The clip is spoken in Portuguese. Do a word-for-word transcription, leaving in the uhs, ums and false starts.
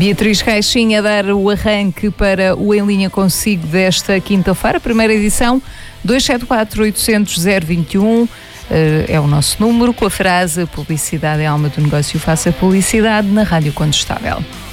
Beatriz Caixinha a dar o arranque para o Em Linha Consigo desta quinta-feira, primeira edição, dois sete quatro, oito zero zero, zero dois um, é o nosso número, com a frase: publicidade é a alma do negócio, faça publicidade na Rádio Condestável.